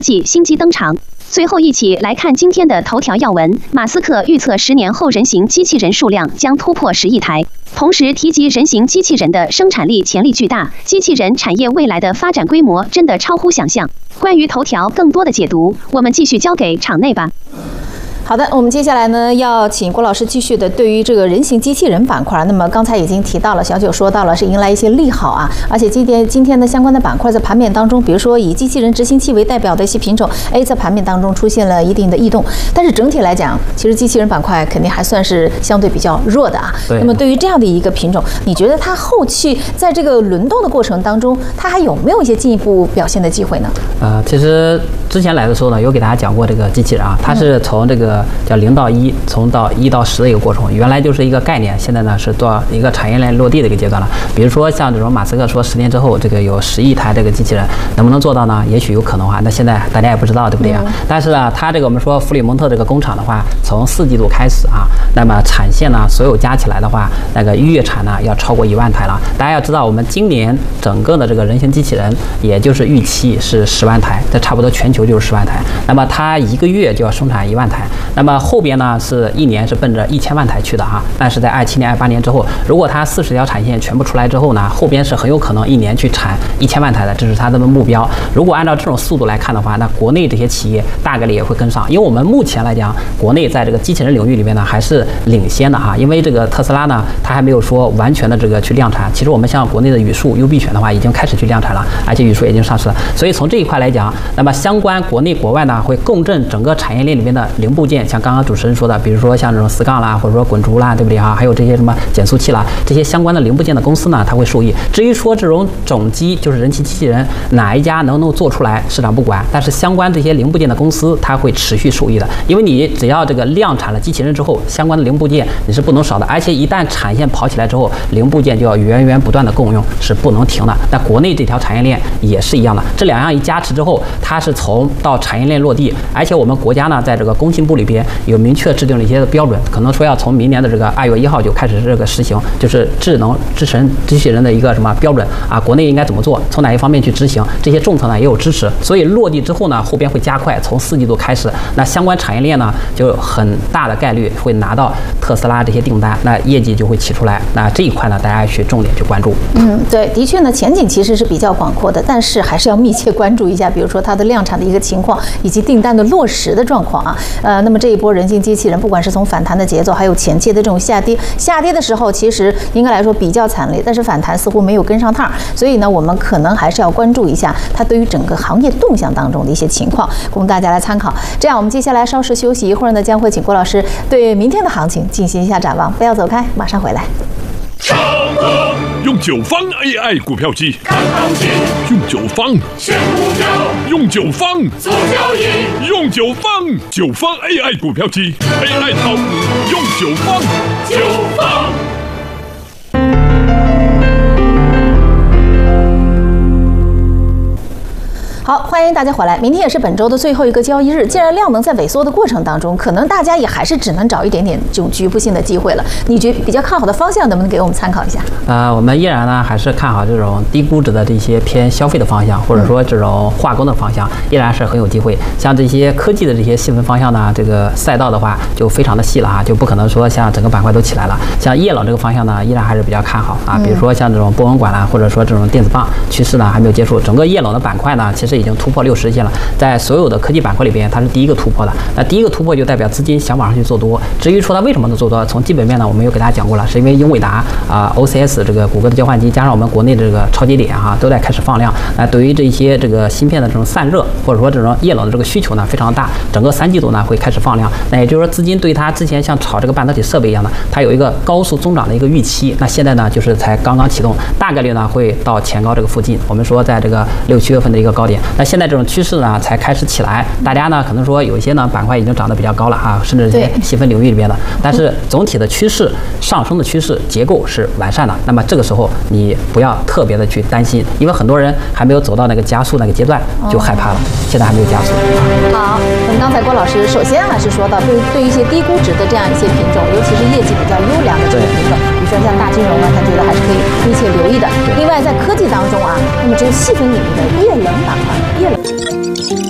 继新机登场。最后一起来看今天的头条要闻：马斯克预测10年后人形机器人数量将突破10亿台，同时提及人形机器人的生产力潜力巨大，机器人产业未来的发展规模真的超乎想象。关于头条更多的解读，我们继续交给场内吧。 好的，我们接下来呢要请郭老师继续的对于这个人形机器人板块，那么刚才已经提到了，小九说到了是迎来一些利好啊，而且今天的相关的板块在盘面当中，比如说以机器人执行器为代表的一些品种 A 在盘面当中出现了一定的异动，但是整体来讲，其实机器人板块肯定还算是相对比较弱的啊。那么对于这样的一个品种，你觉得它后期在这个轮动的过程当中，它还有没有一些进一步表现的机会呢？ 其实之前来的时候呢，有给大家讲过这个机器人啊，它是从这个叫0到1，从1到10的一个过程，原来就是一个概念，现在呢是到一个产业链落地的一个阶段了。比如说像这种马斯克说10年之后这个有10亿台这个机器人，能不能做到呢？也许有可能啊，那现在大家也不知道，对不对啊？但是呢，它这个我们说弗里蒙特这个工厂的话，从4季度开始啊，那么产线呢所有加起来的话，那个月产呢要超过1万台了。大家要知道，我们今年整个的这个人形机器人，也就是预期是10万台，这差不多全球就是10万台。那么它1个月就要生产1万台，那么后边呢是1年是奔着1000万台去的啊。但是在27年、28年之后，如果它40条产线全部出来之后呢，后边是很有可能1年去产1000万台的，这是它的目标。如果按照这种速度来看的话，那国内这些企业大概率也会跟上，因为我们目前来讲，国内在这个机器人领域里面呢还是领先的哈。因为这个特斯拉呢，它还没有说完全的这个去量产。其实我们像国内的语数、优必选的话，已经开始去量产了，而且语数已经上市了。所以从这一块来讲，那么相关国内国外呢会共振整个产业链里面的零部件，像刚刚主持人说的，比如说像这种4杠啦，或者说滚珠啦，对不对啊？还有这些什么减速器啦，这些相关的零部件的公司呢，它会受益。至于说这种总机，就是人形机器人，哪一家能不能做出来，市场不管，但是相关这些零部件的公司，它会持续受益的。因为你只要这个量产了机器人之后，相关的零部件你是不能少的，而且一旦产线跑起来之后，零部件就要源源不断的共用，是不能停的。那国内这条产业链也是一样的，这2样一加持之后，它是从到产业链落地，而且我们国家呢，在这个工信部里边有明确制定了一些标准，可能说要从明年的这个2月1号就开始这个实行，就是智能制成机器人的一个什么标准啊，国内应该怎么做，从哪一方面去执行，这些政策呢也有支持，所以落地之后呢，后边会加快，从4季度开始，那相关产业链呢就很大的概率会拿到特斯拉这些订单，那业绩就会起出来，那这一块呢大家去重点去关注。 对，的确呢前景其实是比较广阔的，但是还是要密切关注一下，比如说它的量产的一个情况，以及订单的落实的状况啊。那么这一波人形机器人，不管是从反弹的节奏，还有前期的这种下跌的时候，其实应该来说比较惨烈，但是反弹似乎没有跟上趟，所以呢，我们可能还是要关注一下它对于整个行业动向当中的一些情况，供大家来参考。这样，我们接下来稍事休息一会儿呢，将会请郭老师对明天的行情进行一下展望，不要走开，马上回来。 用9方 AI 股票机看行情，用9方选股票，用9方做交易，用9方AI 股票机 AI 炒股，用9方。 好，欢迎大家回来。明天也是本周的最后一个交易日，既然量能在萎缩的过程当中，可能大家也还是只能找一点点这种局部性的机会了。你觉得比较看好的方向，能不能给我们参考一下？ 我们依然呢还是看好这种低估值的这些偏消费的方向，或者说这种化工的方向，依然是很有机会。像这些科技的这些细分方向呢，这个赛道的话就非常的细了啊，就不可能说像整个板块都起来了。像液冷这个方向呢，依然还是比较看好啊，比如说像这种波纹管啦，或者说这种电子棒趋势呢还没有结束，整个液冷的板块呢，其实已经突破60线了，在所有的科技板块里边，它是第一个突破的。那第一个突破就代表资金想往上去做多。至于说它为什么能做多，从基本面呢，我们又给大家讲过了，是因为英伟达OCS 这个谷歌的交换机，加上我们国内的这个超节点都在开始放量。那对于这些这个芯片的这种散热，或者说这种液冷的这个需求呢，非常大。整个3季度呢会开始放量。那也就是说，资金对它之前像炒这个半导体设备一样的，它有一个高速增长的一个预期。那现在呢，就是才刚刚启动，大概率呢会到前高这个附近。我们说在这个6、7月份的一个高点。那现在这种趋势呢才开始起来，大家呢可能说有一些呢板块已经涨得比较高了啊，甚至这些细分领域里边的，但是总体的趋势上升的趋势结构是完善的。那么这个时候你不要特别的去担心，因为很多人还没有走到那个加速那个阶段就害怕了，现在还没有加速。 好，那么刚才郭老师首先还是说到对于一些低估值的这样一些品种，尤其是业绩比较优良的这些品种，比如说像大金融呢，他觉得还是可以密切留意的。另外在科技当中啊，那么这个细分领域的液冷板块，液冷。